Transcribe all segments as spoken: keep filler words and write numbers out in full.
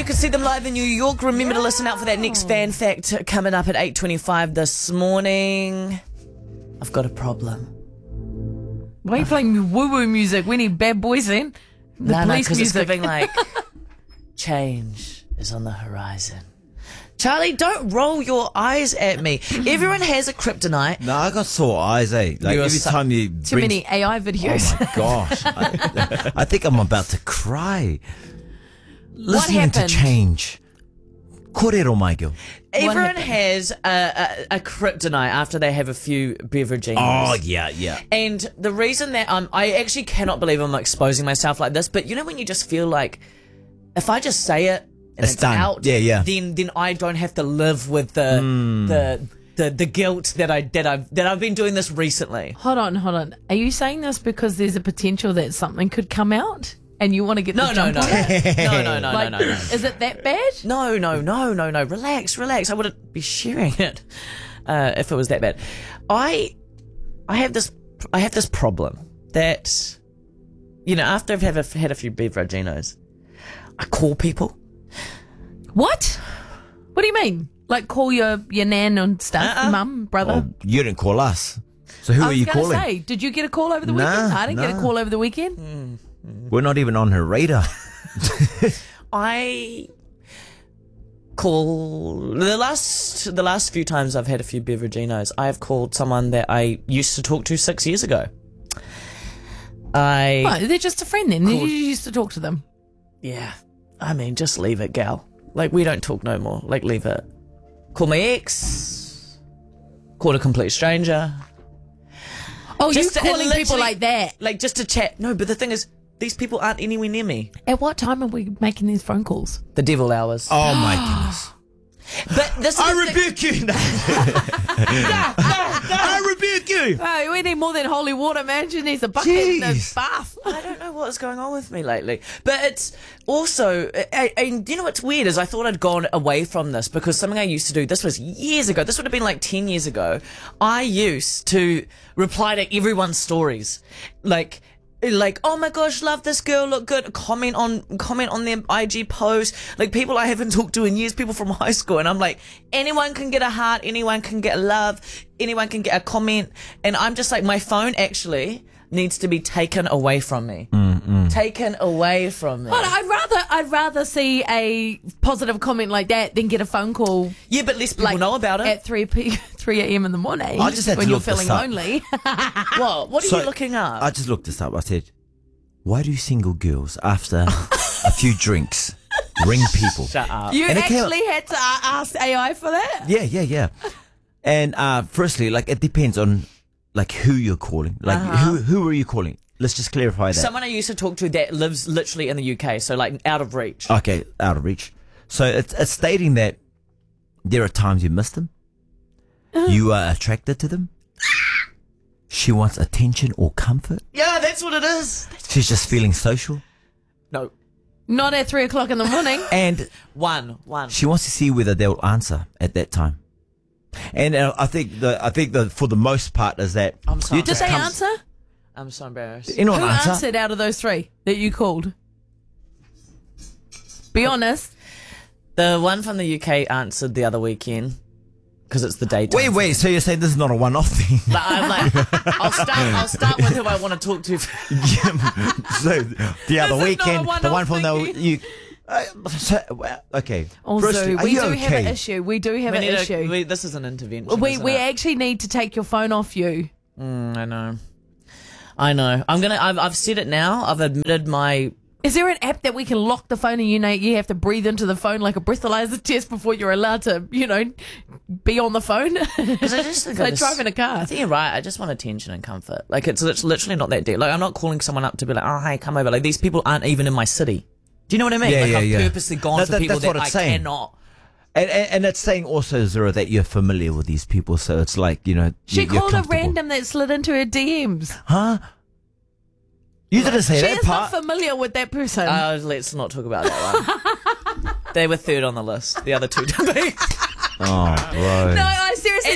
you can see them live in New York. Remember yeah. to listen out for that next fan fact coming up at eight twenty-five this morning. I've got a problem. Why are you playing woo-woo music? We need bad boys in. The no, no, police because it's music. giving like change is on the horizon. Charlie, don't roll your eyes at me. Everyone has a kryptonite. No, I got sore eyes, eh? Like You're every so- time you Too bring... many A I videos. Oh my gosh. I, I think I'm about to cry. Listening to happened? change. Kōrero, my girl. Everyone happened? has a, a, a kryptonite after they have a few beverages. Oh, yeah, yeah. And the reason that um, I actually cannot believe I'm exposing myself like this, but you know when you just feel like if I just say it and It's it's, done. out, Yeah, yeah. then then I don't have to live with the Mm. the, the the guilt that I that I've that I've been doing this recently. Hold on, hold on. Are you saying this because there's a potential that something could come out and you want to get No, the no, jump no, on it? no, no, no, Like, no, no, no. is it that bad? No, no, no, no, no. Relax, relax. I wouldn't be sharing it uh, if it was that bad. I, I have this, I have this problem that, you know, after I've had a, had a few beveraginos, I call people. What? What do you mean? Like call your your nan and stuff, Uh-uh. mum, brother? Oh, you didn't call us. So who I are was you gonna calling? say, did you get a call over the Nah, weekend? I didn't get a nah. call over the weekend. We're not even on her radar. I call the last the last few times I've had a few beveraginos, I've called someone that I used to talk to six years ago. I Well, they're just a friend then. You Called- used to talk to them. yeah. I mean, just leave it, gal. Like we don't talk no more. Like leave it. Call my ex. Call a complete stranger. Oh, you Just to- calling and people literally- like that? Like just to chat. No, but the thing is, these people aren't anywhere near me. At what time are we making these phone calls? The devil hours. Oh my goodness. But this is I the thing- rebuke you. I rebuke you. Hey, we need more than holy water, man. She needs a bucket in the Jeez. bath. I don't know what is going on with me lately. But it's also, I, I, you know what's weird is I thought I'd gone away from this because something I used to do, this was years ago, this would have been like ten years ago, I used to reply to everyone's stories. Like, like, oh my gosh, love this girl, look good, comment on comment on their I G post, like people I haven't talked to in years, people from high school, and I'm like, anyone can get a heart, anyone can get love, anyone can get a comment, and I'm just like, my phone actually needs to be taken away from me. Taken away from me. But I'd rather I'd rather see a positive comment like that than get a phone call Yeah, but less people like know about it. at three p three a m in the morning. I just had to when you're look this feeling up. lonely. What? What are So, you looking up? I just looked this up. I said, why do single girls, after a few drinks, ring people? Shut up. You And it came- actually had to uh, ask A I for that? Yeah, yeah, yeah. And uh, firstly, like it depends on like who you're calling. Like who who are you calling? Let's just clarify that. Someone I used to talk to that lives literally in the U K, so like out of reach. Okay, out of reach. So it's, it's stating that there are times you miss them, you are attracted to them, she wants attention or comfort, Yeah, that's what it is. she's just feeling social, No, Not at three o'clock in the morning. and one, one. she wants to see whether they'll answer at that time. And uh, I think the I think the for the most part is that I'm sorry. you Did just they come- answer? I'm so embarrassed. You know Who an answer. answered out of those three that you called? Be honest. The one from the U K answered the other weekend because it's the daytime. Wait, wait. So you're saying this is not a one-off thing? Like, I'm like, I'll start. I'll start with who I want to talk to. So the other not a weekend, the one-off one from the thingy. you. Uh, so, well, okay. Also, Firstly, are we you do okay? have an issue. We do have We an need a- issue. we- this is an intervention. we isn't we it? actually need to take your phone off you. Mm, I know. I know. I'm gonna. I've, I've said it now. I've admitted my. Is there an app that we can lock the phone and you know you have to breathe into the phone like a breathalyzer test before you're allowed to, you know, be on the phone? Because I just think Like I just- driving a car. I think you're right. I just want attention and comfort. Like it's, it's literally not that deep. Like I'm not calling someone up to be like, oh hey, come over. Like these people aren't even in my city. Do you know what I mean? Yeah, like yeah, I've yeah. purposely gone No, for that- people that's that what I it's saying. cannot. And, and, and it's saying also, Zero, that you're familiar with these people, so it's like, you know, She you- you're called a comfortable. random that slid into her D Ms. Huh? You didn't say She that is part. not familiar with that person. Uh, let's not talk about that one. They were third on the list. The other two didn't be. Oh, bro. no, I seriously, this Anyway, is like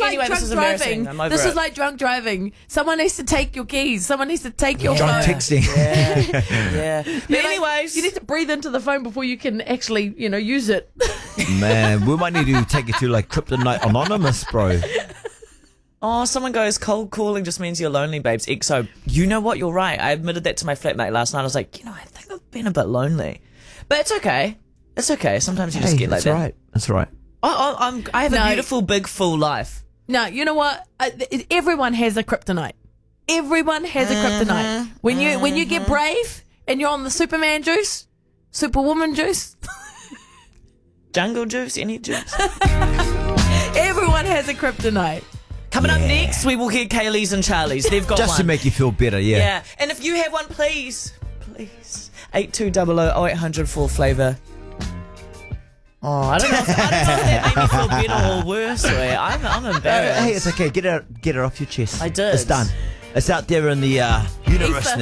like anyway, drunk this is driving. embarrassing. I'm over This it. is like drunk driving. Someone needs to take your keys. Someone needs to take your Drunk phone. texting. Yeah, yeah. But You know, anyways, you need to breathe into the phone before you can actually, you know, use it. Man, we might need to take it to like Kryptonite Anonymous, bro. oh, someone goes, cold calling just means you're lonely, babes. X O. You know what? You're right. I admitted that to my flatmate last night. I was like, you know, I think I've been a bit lonely. But it's okay. It's okay. Sometimes you just Hey, get like that's that. right. That's right. I, I, I'm, I have No. a beautiful, big, full life. No, you know what? Uh, th- everyone has a kryptonite. Everyone has a kryptonite. When you when you get brave and you're on the Superman juice, Superwoman juice, Jungle juice, any juice. everyone has a kryptonite. Coming up Yeah. next, we will hear Kaylee's and Charlie's. They've got Just one. to make you feel better, yeah. Yeah, and if you have one, please, please, eight two double oh oh eight hundred for flavour. Oh, I don't know. If, I don't know if that made me feel better or worse. Way. I'm, I'm embarrassed. Hey, it's okay. Get it, get it off your chest. I did. It's done. It's out there in the uh, universe.